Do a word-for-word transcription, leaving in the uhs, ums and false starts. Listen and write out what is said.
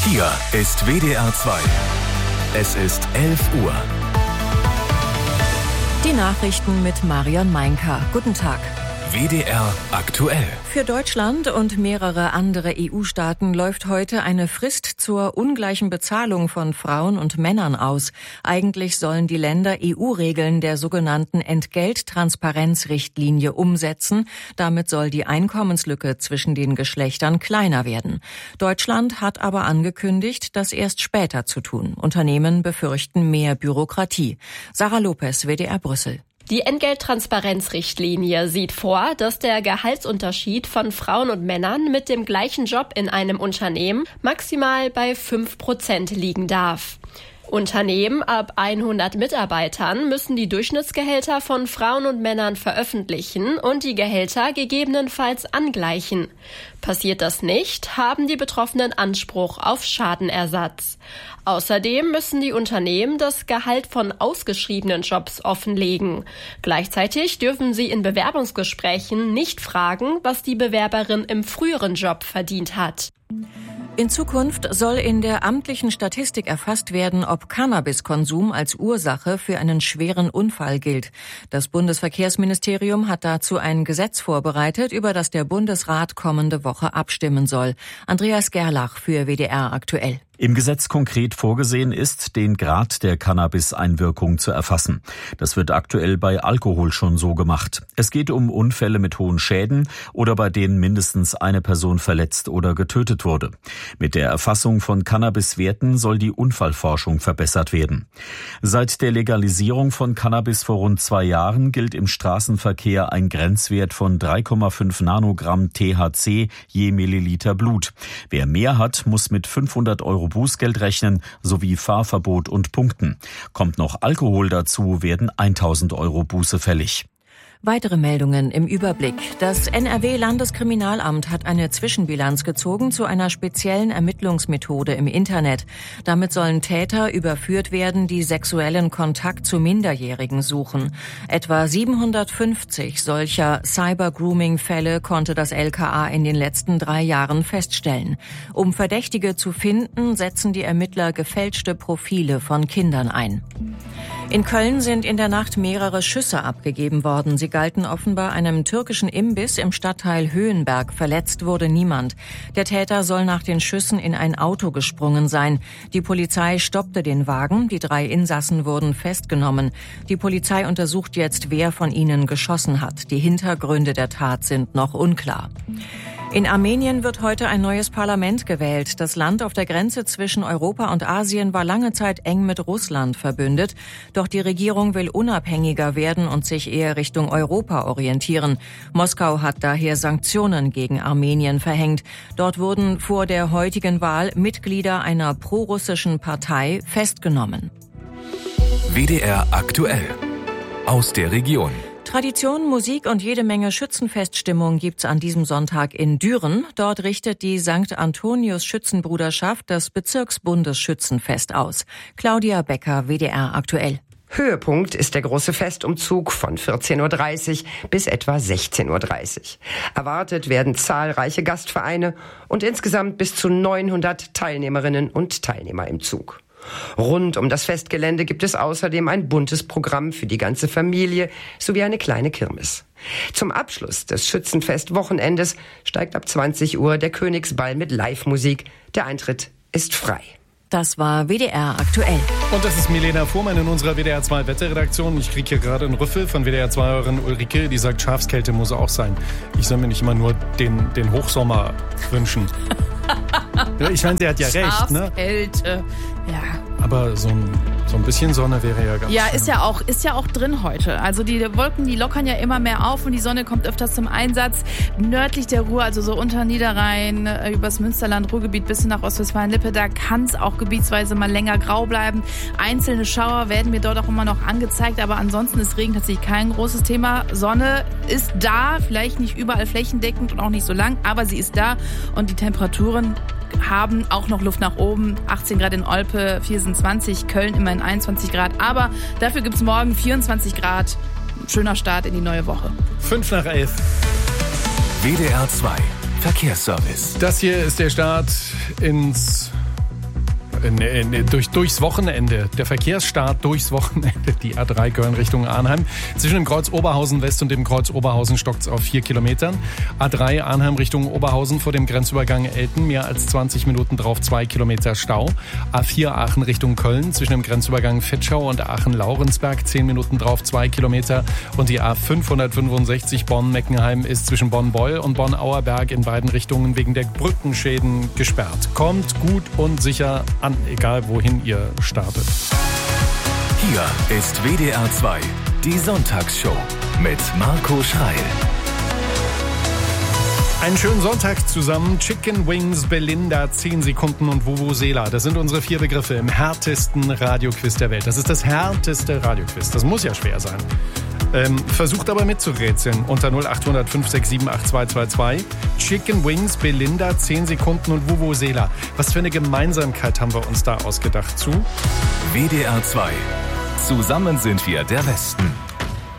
Hier ist W D R zwei. Es ist elf Uhr. Die Nachrichten mit Marion Meinker. Guten Tag. W D R aktuell. Für Deutschland und mehrere andere E U-Staaten läuft heute eine Frist zur ungleichen Bezahlung von Frauen und Männern aus. Eigentlich sollen die Länder E U-Regeln der sogenannten Entgelttransparenzrichtlinie umsetzen. Damit soll die Einkommenslücke zwischen den Geschlechtern kleiner werden. Deutschland hat aber angekündigt, das erst später zu tun. Unternehmen befürchten mehr Bürokratie. Sarah Lopez, W D R Brüssel. Die Entgelttransparenzrichtlinie sieht vor, dass der Gehaltsunterschied von Frauen und Männern mit dem gleichen Job in einem Unternehmen maximal bei fünf Prozent liegen darf. Unternehmen ab hundert Mitarbeitern müssen die Durchschnittsgehälter von Frauen und Männern veröffentlichen und die Gehälter gegebenenfalls angleichen. Passiert das nicht, haben die Betroffenen Anspruch auf Schadenersatz. Außerdem müssen die Unternehmen das Gehalt von ausgeschriebenen Jobs offenlegen. Gleichzeitig dürfen sie in Bewerbungsgesprächen nicht fragen, was die Bewerberin im früheren Job verdient hat. In Zukunft soll in der amtlichen Statistik erfasst werden, ob Cannabiskonsum als Ursache für einen schweren Unfall gilt. Das Bundesverkehrsministerium hat dazu ein Gesetz vorbereitet, über das der Bundesrat kommende Woche abstimmen soll. Andreas Gerlach für W D R aktuell. Im Gesetz konkret vorgesehen ist, den Grad der Cannabis-Einwirkung zu erfassen. Das wird aktuell bei Alkohol schon so gemacht. Es geht um Unfälle mit hohen Schäden oder bei denen mindestens eine Person verletzt oder getötet wurde. Mit der Erfassung von Cannabis-Werten soll die Unfallforschung verbessert werden. Seit der Legalisierung von Cannabis vor rund zwei Jahren gilt im Straßenverkehr ein Grenzwert von drei Komma fünf Nanogramm T H C je Milliliter Blut. Wer mehr hat, muss mit fünfhundert Euro Bußgeld rechnen, sowie Fahrverbot und Punkten. Kommt noch Alkohol dazu, werden tausend Euro Buße fällig. Weitere Meldungen im Überblick. Das N R W-Landeskriminalamt hat eine Zwischenbilanz gezogen zu einer speziellen Ermittlungsmethode im Internet. Damit sollen Täter überführt werden, die sexuellen Kontakt zu Minderjährigen suchen. Etwa siebenhundertfünfzig solcher Cyber-Grooming-Fälle konnte das L K A in den letzten drei Jahren feststellen. Um Verdächtige zu finden, setzen die Ermittler gefälschte Profile von Kindern ein. In Köln sind in der Nacht mehrere Schüsse abgegeben worden. Sie galten offenbar einem türkischen Imbiss im Stadtteil Höhenberg. Verletzt wurde niemand. Der Täter soll nach den Schüssen in ein Auto gesprungen sein. Die Polizei stoppte den Wagen. Die drei Insassen wurden festgenommen. Die Polizei untersucht jetzt, wer von ihnen geschossen hat. Die Hintergründe der Tat sind noch unklar. In Armenien wird heute ein neues Parlament gewählt. Das Land auf der Grenze zwischen Europa und Asien war lange Zeit eng mit Russland verbündet. Doch die Regierung will unabhängiger werden und sich eher Richtung Europa orientieren. Moskau hat daher Sanktionen gegen Armenien verhängt. Dort wurden vor der heutigen Wahl Mitglieder einer prorussischen Partei festgenommen. W D R aktuell. Aus der Region. Tradition, Musik und jede Menge Schützenfeststimmung gibt's an diesem Sonntag in Düren. Dort richtet die Sankt Antonius Schützenbruderschaft das Bezirksbundesschützenfest aus. Claudia Becker, W D R aktuell. Höhepunkt ist der große Festumzug von vierzehn Uhr dreißig bis etwa sechzehn Uhr dreißig. Erwartet werden zahlreiche Gastvereine und insgesamt bis zu neunhundert Teilnehmerinnen und Teilnehmer im Zug. Rund um das Festgelände gibt es außerdem ein buntes Programm für die ganze Familie sowie eine kleine Kirmes. Zum Abschluss des Schützenfest-Wochenendes steigt ab zwanzig Uhr der Königsball mit Live-Musik. Der Eintritt ist frei. Das war W D R aktuell. Und das ist Milena Fuhrmann in unserer W D R zwei Wetterredaktion. Ich kriege hier gerade einen Rüffel von W D R zwei-Hörerin Ulrike, die sagt, Schafskälte muss auch sein. Ich soll mir nicht immer nur den, den Hochsommer wünschen. Ich meine, sie hat ja recht, ne? Schafskälte, ja. Aber so ein, so ein bisschen Sonne wäre ja ganz Ja, schön. ist ja auch, ist ja auch drin heute. Also die Wolken, die lockern ja immer mehr auf und die Sonne kommt öfters zum Einsatz. Nördlich der Ruhr, also so unter Niederrhein, übers Münsterland, Ruhrgebiet bis hin nach Ostwestfalen-Lippe, da kann es auch gebietsweise mal länger grau bleiben. Einzelne Schauer werden mir dort auch immer noch angezeigt, aber ansonsten ist Regen tatsächlich kein großes Thema. Sonne ist da, vielleicht nicht überall flächendeckend und auch nicht so lang, aber sie ist da und die Temperaturen haben auch noch Luft nach oben. achtzehn Grad in Olpe, vierundzwanzig, Köln immerhin einundzwanzig Grad. Aber dafür gibt es morgen vierundzwanzig Grad. Schöner Start in die neue Woche. Fünf nach elf. W D R zwei Verkehrsservice. Das hier ist der Start ins äh, ne, durch, durchs Wochenende. Der Verkehrsstart durchs Wochenende. Die A drei Köln Richtung Arnheim. Zwischen dem Kreuz Oberhausen West und dem Kreuz Oberhausen stockt es auf vier Kilometern. A drei Arnheim Richtung Oberhausen vor dem Grenzübergang Elten. Mehr als zwanzig Minuten drauf, zwei Kilometer Stau. A vier Aachen Richtung Köln. Zwischen dem Grenzübergang Fetschau und Aachen-Laurensberg. zehn Minuten drauf, zwei Kilometer. Und die A fünfhundertfünfundsechzig Bonn-Meckenheim ist zwischen Bonn-Beul und Bonn-Auerberg in beiden Richtungen wegen der Brückenschäden gesperrt. Kommt gut und sicher an, egal wohin ihr startet. Hier ist W D R zwei, die Sonntagsshow mit Marco Schreil. Einen schönen Sonntag zusammen. Chicken Wings, Belinda, zehn Sekunden und Vuvuzela. Das sind unsere vier Begriffe im härtesten Radioquiz der Welt. Das ist das härteste Radioquiz. Das muss ja schwer sein. Ähm, versucht aber mitzurätseln unter null acht hundert fünf sechs sieben acht zwei zwei zwei. Chicken Wings, Belinda, zehn Sekunden und Vuvuzela. Was für eine Gemeinsamkeit haben wir uns da ausgedacht zu? W D R zwei. Zusammen sind wir der Westen.